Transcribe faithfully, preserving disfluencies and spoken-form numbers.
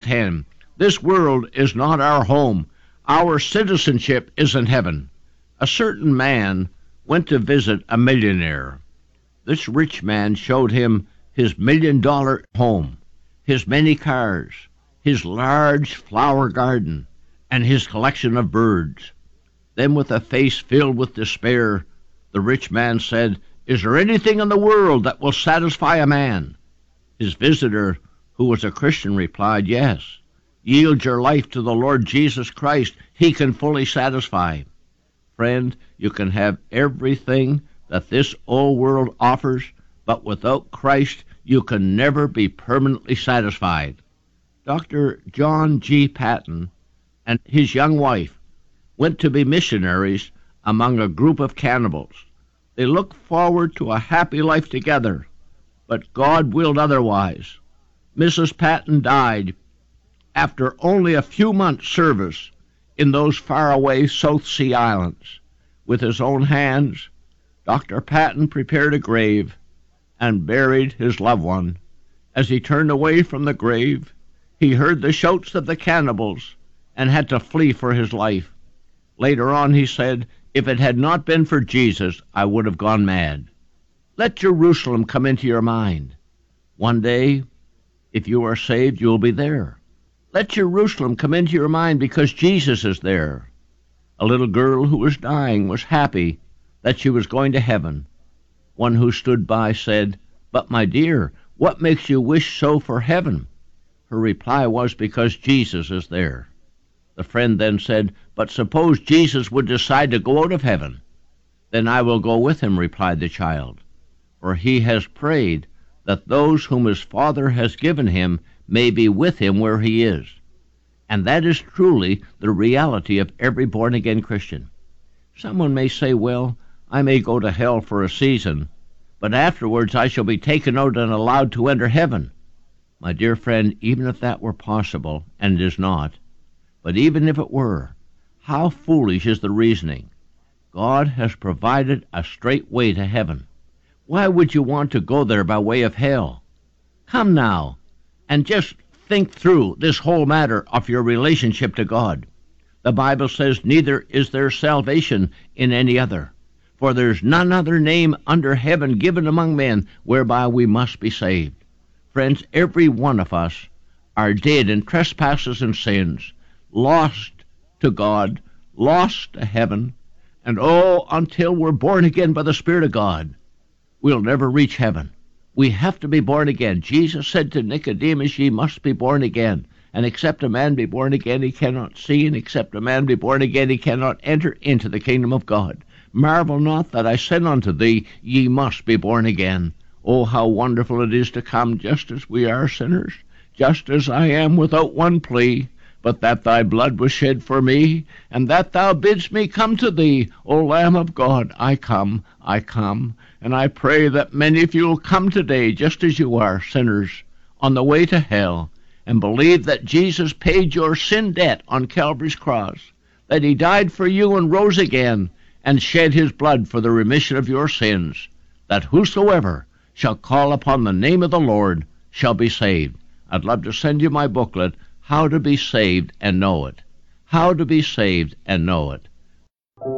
ten. This world is not our home. Our citizenship is in heaven. A certain man went to visit a millionaire. This rich man showed him his million-dollar home, his many cars, his large flower garden, and his collection of birds. Then, with a face filled with despair, the rich man said, "Is there anything in the world that will satisfy a man?" His visitor, who was a Christian, replied, "Yes. Yield your life to the Lord Jesus Christ. He can fully satisfy." Friend, you can have everything that this old world offers, but without Christ you can never be permanently satisfied. Doctor John G. Paton and his young wife went to be missionaries among a group of cannibals. They looked forward to a happy life together, but God willed otherwise. Missus Paton died after only a few months' service in those faraway South Sea Islands. With his own hands, Doctor Paton prepared a grave and buried his loved one. As he turned away from the grave, he heard the shouts of the cannibals and had to flee for his life. Later on he said, "If it had not been for Jesus, I would have gone mad." Let Jerusalem come into your mind. One day, if you are saved, you will be there. Let Jerusalem come into your mind because Jesus is there. A little girl who was dying was happy that she was going to heaven. One who stood by said, "But my dear, what makes you wish so for heaven?" Her reply was, "Because Jesus is there." The friend then said, "But suppose Jesus would decide to go out of heaven?" "Then I will go with him," replied the child, "for he has prayed that those whom his Father has given him may be with him where he is." And that is truly the reality of every born-again Christian. Someone may say, "Well, I may go to hell for a season, but afterwards I shall be taken out and allowed to enter heaven." My dear friend, even if that were possible, and it is not, but even if it were, how foolish is the reasoning. God has provided a straight way to heaven. Why would you want to go there by way of hell? Come now, and just think through this whole matter of your relationship to God. The Bible says, "Neither is there salvation in any other, for there's none other name under heaven given among men whereby we must be saved." Friends, every one of us are dead in trespasses and sins, lost to God, lost to heaven, and oh, until we're born again by the Spirit of God, we'll never reach heaven. We have to be born again. Jesus said to Nicodemus, "Ye must be born again. And except a man be born again, he cannot see, and except a man be born again, he cannot enter into the kingdom of God. Marvel not that I said unto thee, Ye must be born again." Oh, how wonderful it is to come just as we are sinners, just as I am without one plea, but that thy blood was shed for me, and that thou bidst me come to thee. O Lamb of God, I come, I come, and I pray that many of you will come today just as you are, sinners, on the way to hell, and believe that Jesus paid your sin debt on Calvary's cross, that he died for you and rose again, and shed his blood for the remission of your sins, that whosoever shall call upon the name of the Lord shall be saved. I'd love to send you my booklet, How to Be Saved and Know It. How to Be Saved and Know It.